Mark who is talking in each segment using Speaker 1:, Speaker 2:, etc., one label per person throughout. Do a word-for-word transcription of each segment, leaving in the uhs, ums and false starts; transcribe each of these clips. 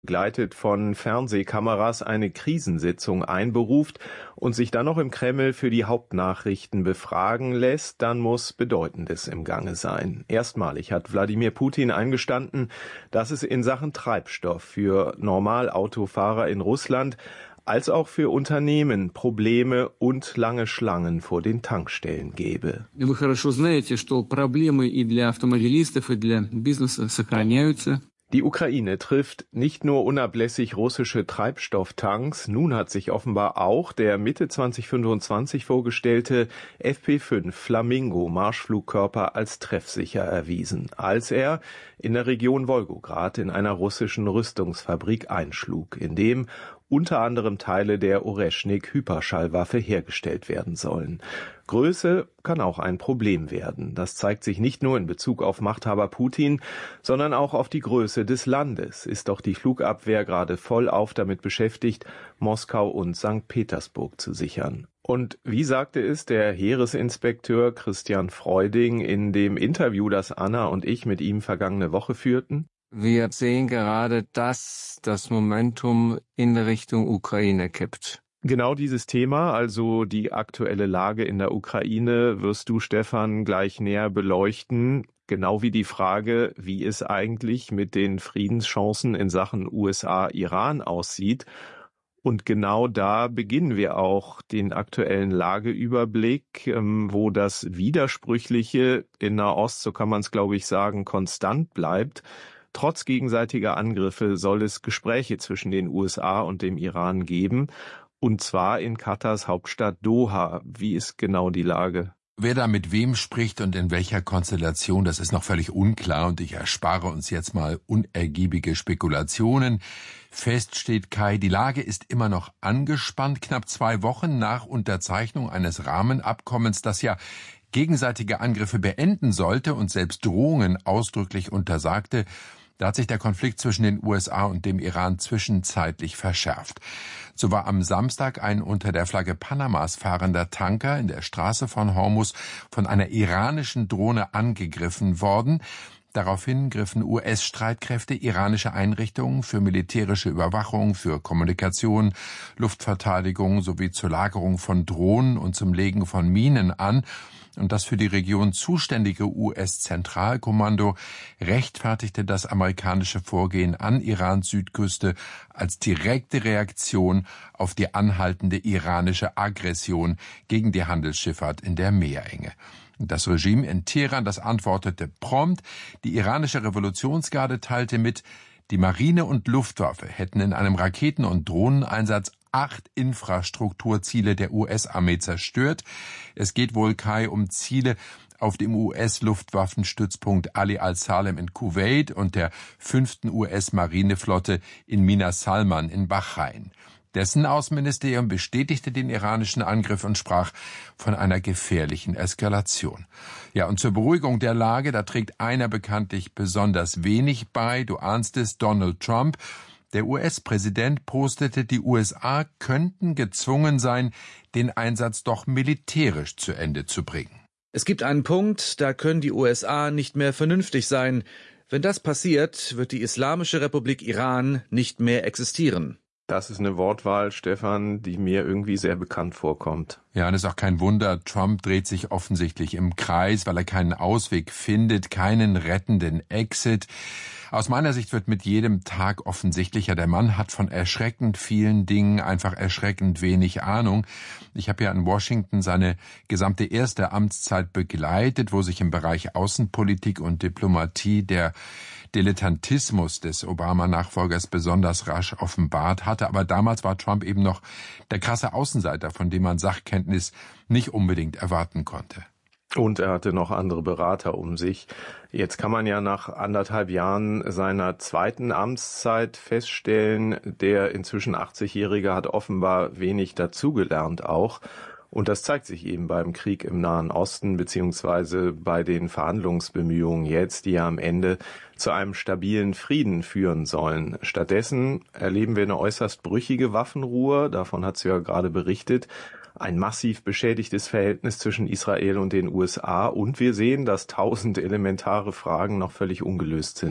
Speaker 1: begleitet von Fernsehkameras eine Krisensitzung einberuft und sich dann noch im Kreml für die Hauptnachrichten befragen lässt, dann muss Bedeutendes im Gange sein. Erstmalig hat Wladimir Putin eingestanden, dass es in Sachen Treibstoff für Normalautofahrer in Russland als auch für Unternehmen Probleme und lange Schlangen vor den Tankstellen gäbe.
Speaker 2: Вы хорошо знаете, что проблемы и для автомобилистов, и для бизнеса сохраняются.
Speaker 1: Die Ukraine trifft nicht nur unablässig russische Treibstofftanks, nun hat sich offenbar auch der Mitte zweitausendfünfundzwanzig vorgestellte F P fünf Flamingo Marschflugkörper als treffsicher erwiesen, als er in der Region Wolgograd in einer russischen Rüstungsfabrik einschlug, in dem unter anderem Teile der Oreschnik-Hyperschallwaffe hergestellt werden sollen. Größe kann auch ein Problem werden. Das zeigt sich nicht nur in Bezug auf Machthaber Putin, sondern auch auf die Größe des Landes. Ist doch die Flugabwehr gerade vollauf damit beschäftigt, Moskau und Sankt Petersburg zu sichern. Und wie sagte es der Heeresinspekteur Christian Freuding in dem Interview, das Anna und ich mit ihm vergangene Woche führten?
Speaker 2: Wir sehen gerade, dass das Momentum in Richtung Ukraine kippt.
Speaker 1: Genau dieses Thema, also die aktuelle Lage in der Ukraine, wirst du, Stefan, gleich näher beleuchten. Genau wie die Frage, wie es eigentlich mit den Friedenschancen in Sachen U S A-Iran aussieht. Und genau da beginnen wir auch den aktuellen Lageüberblick, wo das Widersprüchliche in Nahost, so kann man es glaube ich sagen, konstant bleibt. Trotz gegenseitiger Angriffe soll es Gespräche zwischen den U S A und dem Iran geben, und zwar in Katars Hauptstadt Doha. Wie ist genau die Lage?
Speaker 3: Wer da mit wem spricht und in welcher Konstellation, das ist noch völlig unklar, und ich erspare uns jetzt mal unergiebige Spekulationen. Fest steht, Kai, die Lage ist immer noch angespannt, knapp zwei Wochen nach Unterzeichnung eines Rahmenabkommens, das ja gegenseitige Angriffe beenden sollte und selbst Drohungen ausdrücklich untersagte. Da hat sich der Konflikt zwischen den U S A und dem Iran zwischenzeitlich verschärft. So war am Samstag ein unter der Flagge Panamas fahrender Tanker in der Straße von Hormuz von einer iranischen Drohne angegriffen worden. Daraufhin griffen U S-Streitkräfte iranische Einrichtungen für militärische Überwachung, für Kommunikation, Luftverteidigung sowie zur Lagerung von Drohnen und zum Legen von Minen an. Und das für die Region zuständige U S-Zentralkommando rechtfertigte das amerikanische Vorgehen an Irans Südküste als direkte Reaktion auf die anhaltende iranische Aggression gegen die Handelsschifffahrt in der Meerenge. Das Regime in Teheran, das antwortete prompt. Die iranische Revolutionsgarde teilte mit, die Marine und Luftwaffe hätten in einem Raketen- und Drohneneinsatz acht Infrastrukturziele der U S-Armee zerstört. Es geht wohl, Kai, um Ziele auf dem U S-Luftwaffenstützpunkt Ali al-Salem in Kuwait und der fünften U S-Marineflotte in Minas Salman in Bahrain. Dessen Außenministerium bestätigte den iranischen Angriff und sprach von einer gefährlichen Eskalation. Ja, und zur Beruhigung der Lage, da trägt einer bekanntlich besonders wenig bei. Du ahnst es, Donald Trump. Der U S-Präsident postete, die U S A könnten gezwungen sein, den Einsatz doch militärisch zu Ende zu bringen.
Speaker 4: Es gibt einen Punkt, da können die U S A nicht mehr vernünftig sein. Wenn das passiert, wird die Islamische Republik Iran nicht mehr existieren.
Speaker 1: Das ist eine Wortwahl, Stefan, die mir irgendwie sehr bekannt vorkommt.
Speaker 3: Ja, und es ist auch kein Wunder, Trump dreht sich offensichtlich im Kreis, weil er keinen Ausweg findet, keinen rettenden Exit. Aus meiner Sicht wird mit jedem Tag offensichtlicher, der Mann hat von erschreckend vielen Dingen einfach erschreckend wenig Ahnung. Ich habe ja in Washington seine gesamte erste Amtszeit begleitet, wo sich im Bereich Außenpolitik und Diplomatie der Dilettantismus des Obama-Nachfolgers besonders rasch offenbart hatte. Aber damals war Trump eben noch der krasse Außenseiter, von dem man Sachkenntnis nicht unbedingt erwarten konnte.
Speaker 1: Und er hatte noch andere Berater um sich. Jetzt kann man ja nach anderthalb Jahren seiner zweiten Amtszeit feststellen, der inzwischen achtzigjährige hat offenbar wenig dazugelernt auch. Und das zeigt sich eben beim Krieg im Nahen Osten beziehungsweise bei den Verhandlungsbemühungen jetzt, die ja am Ende zu einem stabilen Frieden führen sollen. Stattdessen erleben wir eine äußerst brüchige Waffenruhe, davon hat sie ja gerade berichtet, ein massiv beschädigtes Verhältnis zwischen Israel und den U S A und wir sehen, dass tausend elementare Fragen noch völlig ungelöst sind.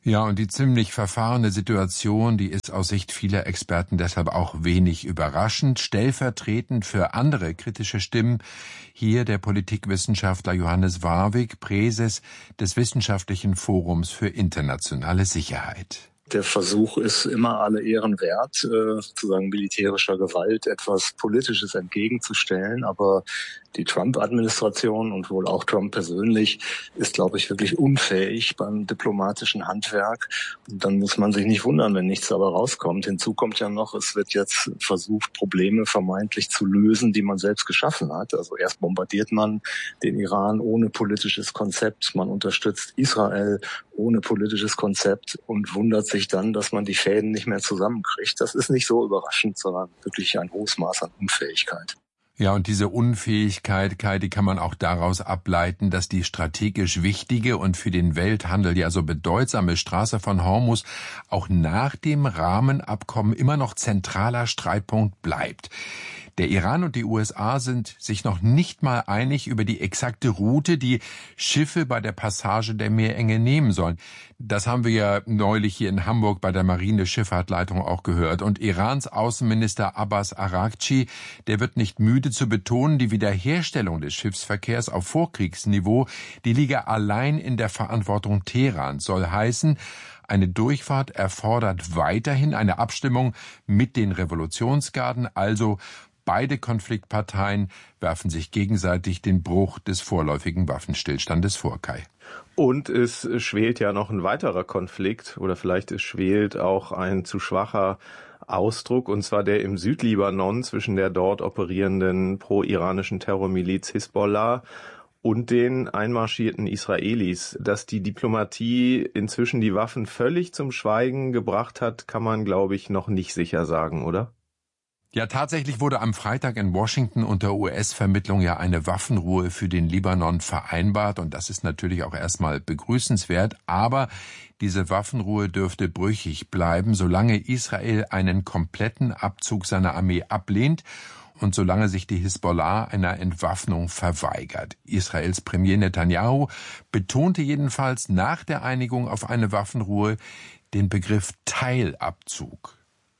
Speaker 3: Ja, und die ziemlich verfahrene Situation, die ist aus Sicht vieler Experten deshalb auch wenig überraschend. Stellvertretend für andere kritische Stimmen hier der Politikwissenschaftler Johannes Warwick, Präses des Wissenschaftlichen Forums für internationale Sicherheit.
Speaker 5: Der Versuch ist immer alle Ehren wert, äh, sozusagen militärischer Gewalt etwas Politisches entgegenzustellen. Aber die Trump-Administration und wohl auch Trump persönlich ist, glaube ich, wirklich unfähig beim diplomatischen Handwerk. Und dann muss man sich nicht wundern, wenn nichts dabei rauskommt. Hinzu kommt ja noch, es wird jetzt versucht, Probleme vermeintlich zu lösen, die man selbst geschaffen hat. Also erst bombardiert man den Iran ohne politisches Konzept. Man unterstützt Israel ohne politisches Konzept und wundert sich dann, dass man die Fäden nicht mehr zusammenkriegt. Das ist nicht so überraschend, sondern wirklich ein hohes Maß an Unfähigkeit.
Speaker 3: Ja, und diese Unfähigkeit, Kai, die kann man auch daraus ableiten, dass die strategisch wichtige und für den Welthandel ja so bedeutsame Straße von Hormuz auch nach dem Rahmenabkommen immer noch zentraler Streitpunkt bleibt. Der Iran und die U S A sind sich noch nicht mal einig über die exakte Route, die Schiffe bei der Passage der Meerenge nehmen sollen. Das haben wir ja neulich hier in Hamburg bei der Marineschifffahrtleitung auch gehört. Und Irans Außenminister Abbas Araghchi, der wird nicht müde zu betonen, die Wiederherstellung des Schiffsverkehrs auf Vorkriegsniveau, die liege allein in der Verantwortung Teherans. Soll heißen, eine Durchfahrt erfordert weiterhin eine Abstimmung mit den Revolutionsgarden, also beide Konfliktparteien werfen sich gegenseitig den Bruch des vorläufigen Waffenstillstandes vor, Kai.
Speaker 1: Und es schwelt ja noch ein weiterer Konflikt, oder vielleicht es schwelt auch ein zu schwacher Ausdruck, und zwar der im Südlibanon zwischen der dort operierenden pro-iranischen Terrormiliz Hisbollah und den einmarschierten Israelis. Dass die Diplomatie inzwischen die Waffen völlig zum Schweigen gebracht hat, kann man, glaube ich, noch nicht sicher sagen, oder?
Speaker 3: Ja, tatsächlich wurde am Freitag in Washington unter U S-Vermittlung ja eine Waffenruhe für den Libanon vereinbart, und das ist natürlich auch erstmal begrüßenswert, aber diese Waffenruhe dürfte brüchig bleiben, solange Israel einen kompletten Abzug seiner Armee ablehnt und solange sich die Hisbollah einer Entwaffnung verweigert. Israels Premier Netanyahu betonte jedenfalls nach der Einigung auf eine Waffenruhe den Begriff Teilabzug.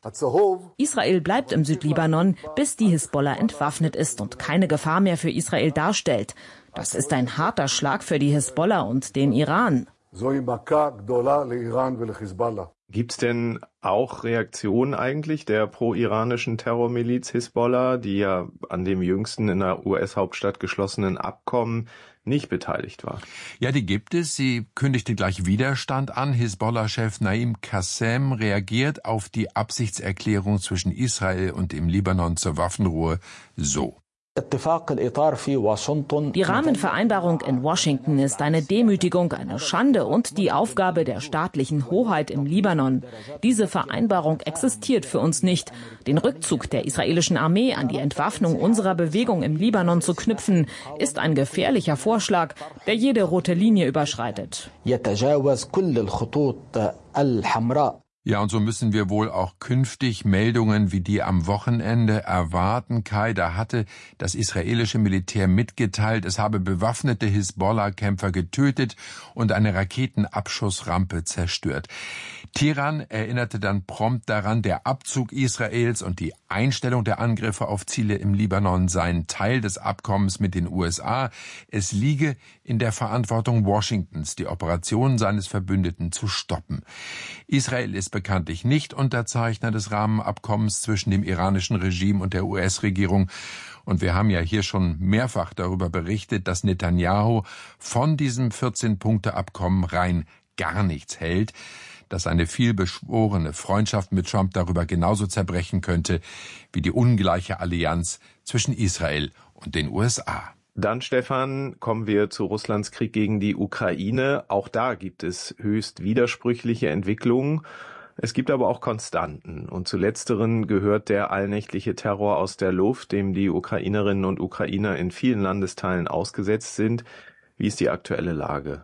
Speaker 6: Israel bleibt im Südlibanon, bis die Hisbollah entwaffnet ist und keine Gefahr mehr für Israel darstellt. Das ist ein harter Schlag für die Hisbollah und den Iran.
Speaker 1: Gibt's denn auch Reaktionen eigentlich der pro-iranischen Terrormiliz Hisbollah, die ja an dem jüngsten in der U S-Hauptstadt geschlossenen Abkommen nicht beteiligt war?
Speaker 3: Ja, die gibt es. Sie kündigte gleich Widerstand an. Hisbollah-Chef Naim Qassem reagiert auf die Absichtserklärung zwischen Israel und dem Libanon zur Waffenruhe so.
Speaker 6: Die Rahmenvereinbarung in Washington ist eine Demütigung, eine Schande und die Aufgabe der staatlichen Hoheit im Libanon. Diese Vereinbarung existiert für uns nicht. Den Rückzug der israelischen Armee an die Entwaffnung unserer Bewegung im Libanon zu knüpfen, ist ein gefährlicher Vorschlag, der jede rote Linie überschreitet.
Speaker 3: Ja, und so müssen wir wohl auch künftig Meldungen wie die am Wochenende erwarten. Kai, da hatte das israelische Militär mitgeteilt, es habe bewaffnete Hisbollah-Kämpfer getötet und eine Raketenabschussrampe zerstört. Teheran erinnerte dann prompt daran, der Abzug Israels und die Einstellung der Angriffe auf Ziele im Libanon seien Teil des Abkommens mit den U S A. Es liege in der Verantwortung Washingtons, die Operationen seines Verbündeten zu stoppen. Israel ist bekanntlich nicht Unterzeichner des Rahmenabkommens zwischen dem iranischen Regime und der U S-Regierung. Und wir haben ja hier schon mehrfach darüber berichtet, dass Netanyahu von diesem vierzehn-Punkte-Abkommen rein gar nichts hält, dass eine vielbeschworene Freundschaft mit Trump darüber genauso zerbrechen könnte wie die ungleiche Allianz zwischen Israel und den U S A.
Speaker 1: Dann, Stefan, kommen wir zu Russlands Krieg gegen die Ukraine. Auch da gibt es höchst widersprüchliche Entwicklungen. Es gibt aber auch Konstanten. Und zu letzteren gehört der allnächtliche Terror aus der Luft, dem die Ukrainerinnen und Ukrainer in vielen Landesteilen ausgesetzt sind. Wie ist die aktuelle Lage?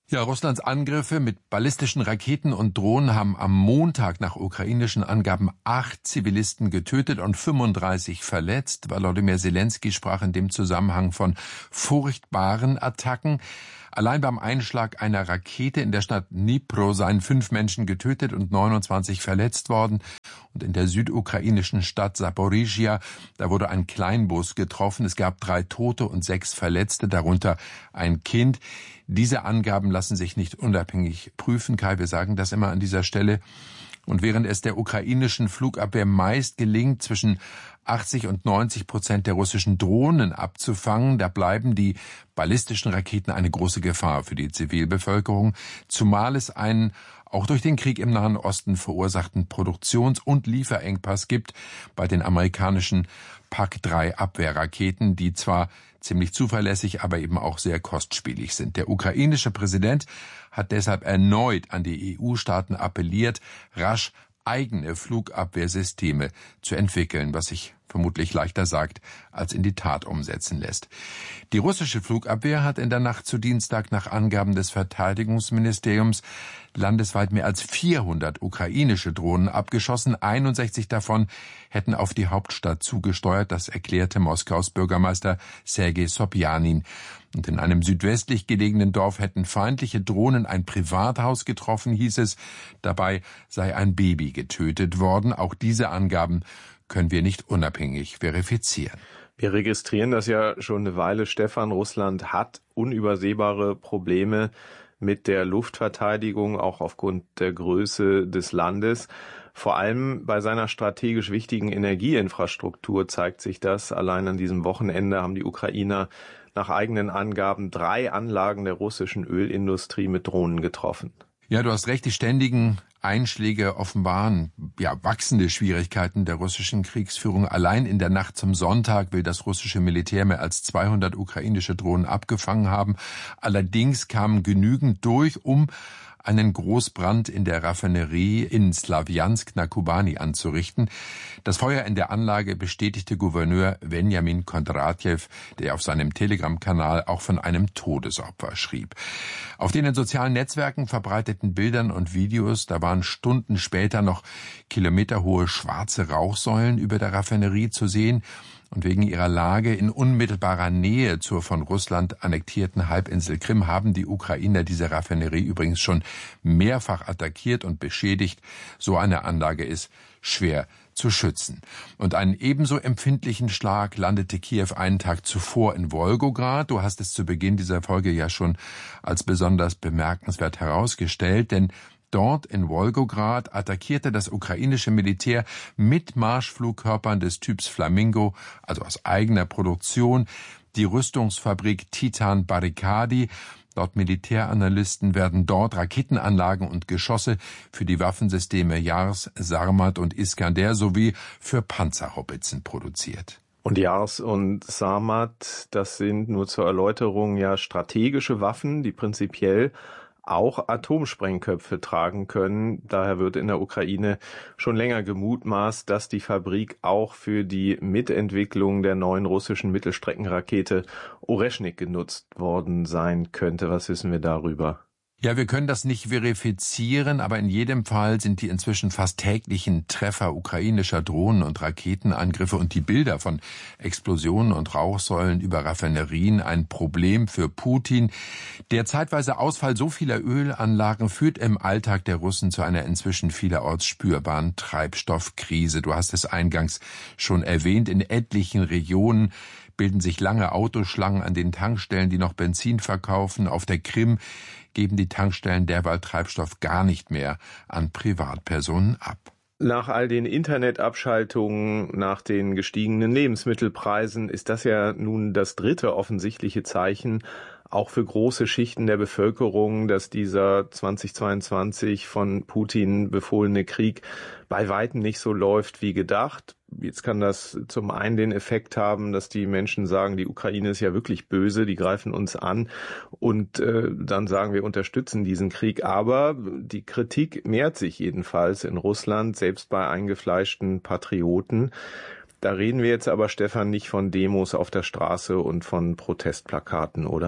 Speaker 3: Ja, Russlands Angriffe mit ballistischen Raketen und Drohnen haben am Montag nach ukrainischen Angaben acht Zivilisten getötet und fünfunddreißig verletzt. Volodymyr Zelensky sprach in dem Zusammenhang von furchtbaren Attacken. Allein beim Einschlag einer Rakete in der Stadt Dnipro seien fünf Menschen getötet und neunundzwanzig verletzt worden. Und in der südukrainischen Stadt Saporischschja, da wurde ein Kleinbus getroffen. Es gab drei Tote und sechs Verletzte, darunter ein Kind. Diese Angaben lassen sich nicht unabhängig prüfen, Kai, wir sagen das immer an dieser Stelle. Und während es der ukrainischen Flugabwehr meist gelingt, zwischen achtzig und neunzig Prozent der russischen Drohnen abzufangen, da bleiben die ballistischen Raketen eine große Gefahr für die Zivilbevölkerung, zumal es einen auch durch den Krieg im Nahen Osten verursachten Produktions- und Lieferengpass gibt bei den amerikanischen P A C drei Abwehrraketen, die zwar ziemlich zuverlässig, aber eben auch sehr kostspielig sind. Der ukrainische Präsident hat deshalb erneut an die E U-Staaten appelliert, rasch eigene Flugabwehrsysteme zu entwickeln, was sich vermutlich leichter sagt, als in die Tat umsetzen lässt. Die russische Flugabwehr hat in der Nacht zu Dienstag nach Angaben des Verteidigungsministeriums landesweit mehr als vierhundert ukrainische Drohnen abgeschossen. einundsechzig davon hätten auf die Hauptstadt zugesteuert, das erklärte Moskaus Bürgermeister Sergei Sobjanin. Und in einem südwestlich gelegenen Dorf hätten feindliche Drohnen ein Privathaus getroffen, hieß es. Dabei sei ein Baby getötet worden. Auch diese Angaben können wir nicht unabhängig verifizieren.
Speaker 1: Wir registrieren das ja schon eine Weile, Stefan. Russland hat unübersehbare Probleme mit der Luftverteidigung, auch aufgrund der Größe des Landes. Vor allem bei seiner strategisch wichtigen Energieinfrastruktur zeigt sich das. Allein an diesem Wochenende haben die Ukrainer nach eigenen Angaben drei Anlagen der russischen Ölindustrie mit Drohnen getroffen.
Speaker 3: Ja, du hast recht, die ständigen Einschläge offenbaren ja wachsende Schwierigkeiten der russischen Kriegsführung. Allein in der Nacht zum Sonntag will das russische Militär mehr als zweihundert ukrainische Drohnen abgefangen haben. Allerdings kamen genügend durch, um einen Großbrand in der Raffinerie in Slawjansk na Kubani anzurichten. Das Feuer in der Anlage bestätigte Gouverneur Wenjamin Kondratjew, der auf seinem Telegram-Kanal auch von einem Todesopfer schrieb. Auf den in sozialen Netzwerken verbreiteten Bildern und Videos, da waren Stunden später noch kilometerhohe schwarze Rauchsäulen über der Raffinerie zu sehen. Und wegen ihrer Lage in unmittelbarer Nähe zur von Russland annektierten Halbinsel Krim haben die Ukrainer diese Raffinerie übrigens schon mehrfach attackiert und beschädigt. So eine Anlage ist schwer zu schützen. Und einen ebenso empfindlichen Schlag landete Kiew einen Tag zuvor in Wolgograd. Du hast es zu Beginn dieser Folge ja schon als besonders bemerkenswert herausgestellt, denn dort in Wolgograd attackierte das ukrainische Militär mit Marschflugkörpern des Typs Flamingo, also aus eigener Produktion, die Rüstungsfabrik Titan Barikadi. Laut Militäranalysten werden dort Raketenanlagen und Geschosse für die Waffensysteme Yars, Sarmat und Iskander sowie für Panzerhaubitzen produziert.
Speaker 1: Und Yars und Sarmat, das sind nur zur Erläuterung ja strategische Waffen, die prinzipiell auch Atomsprengköpfe tragen können. Daher wird in der Ukraine schon länger gemutmaßt, dass die Fabrik auch für die Mitentwicklung der neuen russischen Mittelstreckenrakete Oreschnik genutzt worden sein könnte. Was wissen wir darüber?
Speaker 3: Ja, wir können das nicht verifizieren, aber in jedem Fall sind die inzwischen fast täglichen Treffer ukrainischer Drohnen- und Raketenangriffe und die Bilder von Explosionen und Rauchsäulen über Raffinerien ein Problem für Putin. Der zeitweise Ausfall so vieler Ölanlagen führt im Alltag der Russen zu einer inzwischen vielerorts spürbaren Treibstoffkrise. Du hast es eingangs schon erwähnt, in etlichen Regionen bilden sich lange Autoschlangen an den Tankstellen, die noch Benzin verkaufen. Auf der Krim geben die Tankstellen derweil Treibstoff gar nicht mehr an Privatpersonen ab.
Speaker 1: Nach all den Internetabschaltungen, nach den gestiegenen Lebensmittelpreisen ist das ja nun das dritte offensichtliche Zeichen, auch für große Schichten der Bevölkerung, dass dieser zweitausendzweiundzwanzig von Putin befohlene Krieg bei weitem nicht so läuft wie gedacht. Jetzt kann das zum einen den Effekt haben, dass die Menschen sagen, die Ukraine ist ja wirklich böse, die greifen uns an und äh, dann sagen wir unterstützen diesen Krieg. Aber die Kritik mehrt sich jedenfalls in Russland, selbst bei eingefleischten Patrioten. Da reden wir jetzt aber, Stefan, nicht von Demos auf der Straße und von Protestplakaten, oder?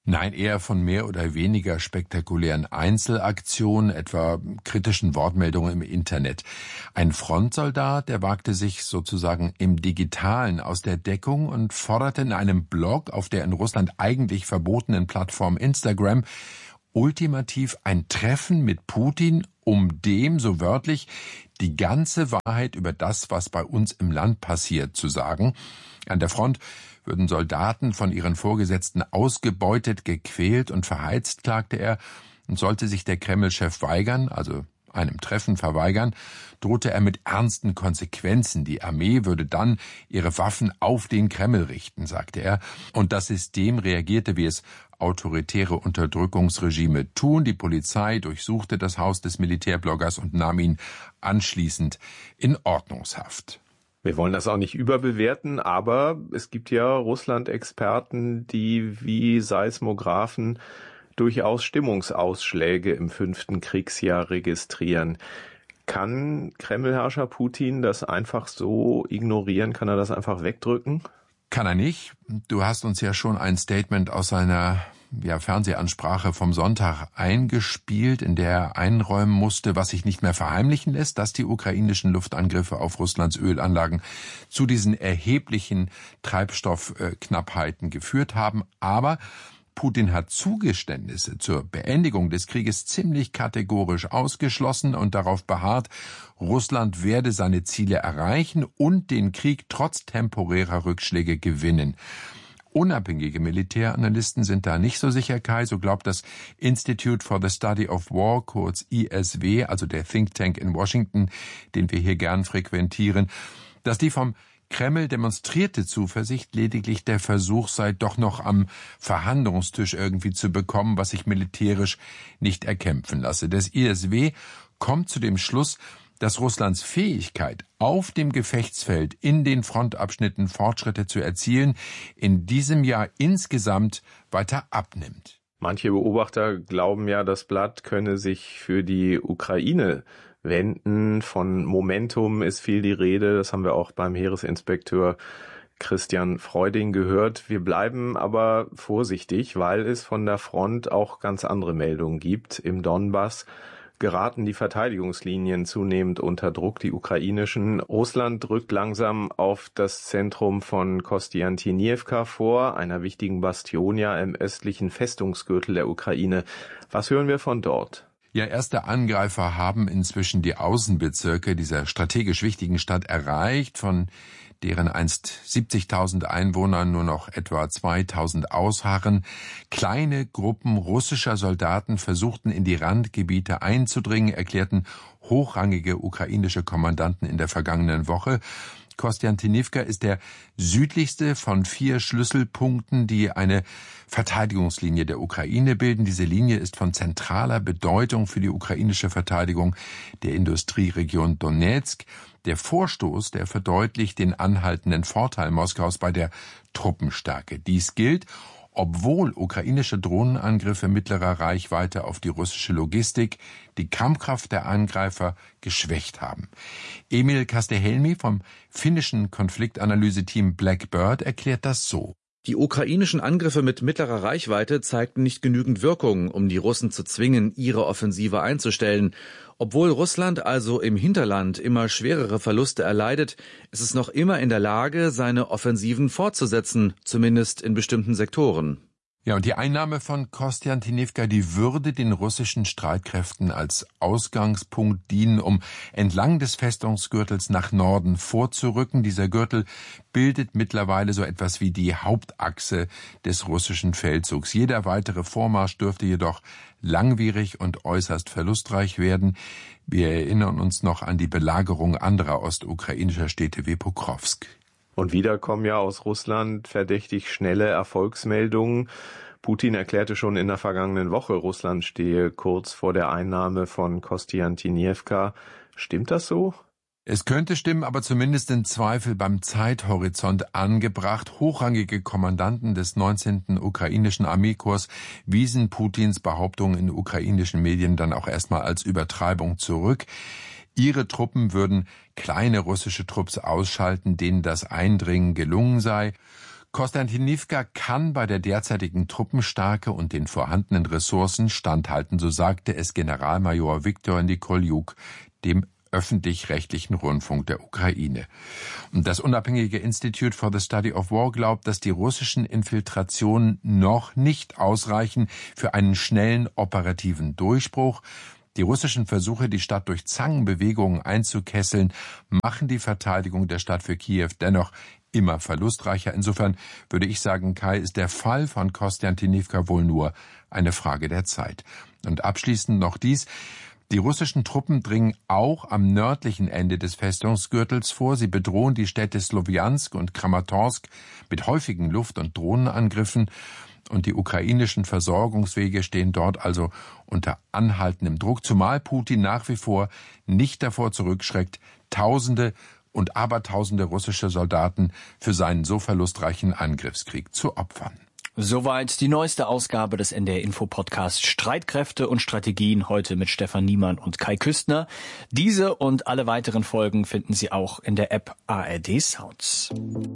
Speaker 3: Nein, eher von mehr oder weniger spektakulären Einzelaktionen, etwa kritischen Wortmeldungen im Internet. Ein Frontsoldat, der wagte sich sozusagen im Digitalen aus der Deckung und forderte in einem Blog auf der in Russland eigentlich verbotenen Plattform Instagram ultimativ ein Treffen mit Putin, um dem, so wörtlich, die ganze Wahrheit über das, was bei uns im Land passiert, zu sagen. An der Front würden Soldaten von ihren Vorgesetzten ausgebeutet, gequält und verheizt, klagte er, und sollte sich der Kreml-Chef weigern, also einem Treffen verweigern, drohte er mit ernsten Konsequenzen. Die Armee würde dann ihre Waffen auf den Kreml richten, sagte er. Und das System reagierte, wie es autoritäre Unterdrückungsregime tun. Die Polizei durchsuchte das Haus des Militärbloggers und nahm ihn anschließend in Ordnungshaft.
Speaker 1: Wir wollen das auch nicht überbewerten, aber es gibt ja Russland-Experten, die wie Seismographen durchaus Stimmungsausschläge im fünften Kriegsjahr registrieren. Kann Kremlherrscher Putin das einfach so ignorieren? Kann er das einfach wegdrücken?
Speaker 3: Kann er nicht. Du hast uns ja schon ein Statement aus seiner ja, Fernsehansprache vom Sonntag eingespielt, in der er einräumen musste, was sich nicht mehr verheimlichen lässt, dass die ukrainischen Luftangriffe auf Russlands Ölanlagen zu diesen erheblichen Treibstoffknappheiten geführt haben. Aber Putin hat Zugeständnisse zur Beendigung des Krieges ziemlich kategorisch ausgeschlossen und darauf beharrt, Russland werde seine Ziele erreichen und den Krieg trotz temporärer Rückschläge gewinnen. Unabhängige Militäranalysten sind da nicht so sicher, Kai. So glaubt das Institute for the Study of War, kurz I S W, also der Think Tank in Washington, den wir hier gern frequentieren, dass die vom Kreml demonstrierte Zuversicht lediglich der Versuch sei, doch noch am Verhandlungstisch irgendwie zu bekommen, was sich militärisch nicht erkämpfen lasse. Das I S W kommt zu dem Schluss, dass Russlands Fähigkeit, auf dem Gefechtsfeld in den Frontabschnitten Fortschritte zu erzielen, in diesem Jahr insgesamt weiter abnimmt.
Speaker 1: Manche Beobachter glauben ja, das Blatt könne sich für die Ukraine wenden. Von Momentum ist viel die Rede. Das haben wir auch beim Heeresinspekteur Christian Freuding gehört. Wir bleiben aber vorsichtig, weil es von der Front auch ganz andere Meldungen gibt. Im Donbass geraten die Verteidigungslinien zunehmend unter Druck, die ukrainischen. Russland drückt langsam auf das Zentrum von Kostiantynivka vor, einer wichtigen Bastion ja im östlichen Festungsgürtel der Ukraine. Was hören wir von dort?
Speaker 3: Ja, erste Angreifer haben inzwischen die Außenbezirke dieser strategisch wichtigen Stadt erreicht, von deren einst siebzigtausend Einwohnern nur noch etwa zweitausend ausharren. Kleine Gruppen russischer Soldaten versuchten in die Randgebiete einzudringen, erklärten hochrangige ukrainische Kommandanten in der vergangenen Woche. Kostiantynivka ist der südlichste von vier Schlüsselpunkten, die eine Verteidigungslinie der Ukraine bilden. Diese Linie ist von zentraler Bedeutung für die ukrainische Verteidigung der Industrieregion Donezk. Der Vorstoß, der verdeutlicht den anhaltenden Vorteil Moskaus bei der Truppenstärke. Dies gilt, obwohl ukrainische Drohnenangriffe mittlerer Reichweite auf die russische Logistik die Kampfkraft der Angreifer geschwächt haben. Emil Kastehelmi vom finnischen Konfliktanalyseteam Blackbird erklärt das so.
Speaker 4: Die ukrainischen Angriffe mit mittlerer Reichweite zeigten nicht genügend Wirkung, um die Russen zu zwingen, ihre Offensive einzustellen. Obwohl Russland also im Hinterland immer schwerere Verluste erleidet, ist es noch immer in der Lage, seine Offensiven fortzusetzen, zumindest in bestimmten Sektoren.
Speaker 3: Ja, und die Einnahme von Kostiantynivka, die würde den russischen Streitkräften als Ausgangspunkt dienen, um entlang des Festungsgürtels nach Norden vorzurücken. Dieser Gürtel bildet mittlerweile so etwas wie die Hauptachse des russischen Feldzugs. Jeder weitere Vormarsch dürfte jedoch langwierig und äußerst verlustreich werden. Wir erinnern uns noch an die Belagerung anderer ostukrainischer Städte wie Pokrovsk.
Speaker 1: Und wieder kommen ja aus Russland verdächtig schnelle Erfolgsmeldungen. Putin erklärte schon in der vergangenen Woche, Russland stehe kurz vor der Einnahme von Kostiantynivka. Stimmt das so?
Speaker 3: Es könnte stimmen, aber zumindest sind Zweifel beim Zeithorizont angebracht. Hochrangige Kommandanten des neunzehnten ukrainischen Armeekorps wiesen Putins Behauptungen in ukrainischen Medien dann auch erstmal als Übertreibung zurück. Ihre Truppen würden kleine russische Trupps ausschalten, denen das Eindringen gelungen sei. Kostantinivka kann bei der derzeitigen Truppenstärke und den vorhandenen Ressourcen standhalten, so sagte es Generalmajor Viktor Nikolyuk, dem öffentlich-rechtlichen Rundfunk der Ukraine. Und das unabhängige Institute for the Study of War glaubt, dass die russischen Infiltrationen noch nicht ausreichen für einen schnellen operativen Durchbruch. Die russischen Versuche, die Stadt durch Zangenbewegungen einzukesseln, machen die Verteidigung der Stadt für Kiew dennoch immer verlustreicher. Insofern würde ich sagen, Kai, ist der Fall von Kostantinivka wohl nur eine Frage der Zeit. Und abschließend noch dies: Die russischen Truppen dringen auch am nördlichen Ende des Festungsgürtels vor. Sie bedrohen die Städte Slowjansk und Kramatorsk mit häufigen Luft- und Drohnenangriffen. Und die ukrainischen Versorgungswege stehen dort also unter anhaltendem Druck, zumal Putin nach wie vor nicht davor zurückschreckt, Tausende und Abertausende russische Soldaten für seinen so verlustreichen Angriffskrieg zu opfern.
Speaker 7: Soweit die neueste Ausgabe des N D R-Info-Podcasts Streitkräfte und Strategien, heute mit Stefan Niemann und Kai Küstner. Diese und alle weiteren Folgen finden Sie auch in der App A R D Sounds.